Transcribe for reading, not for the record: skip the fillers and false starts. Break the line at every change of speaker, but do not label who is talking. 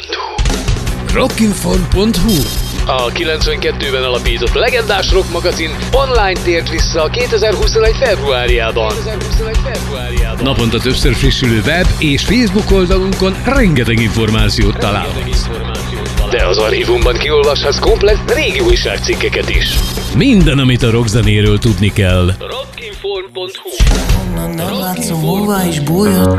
Rockinform.hu. A 92-ben alapított legendás rock magazin online tért vissza 2021. februárjában. Naponta többször frissülő web és Facebook oldalunkon rengeteg információt találhatsz. De az archívumban kiolvashatsz komplett régi újságcikkeket is. Minden, amit a rockzenéről tudni kell. Rockinform.hu.
Onnan nem látszom, hová is bújhat.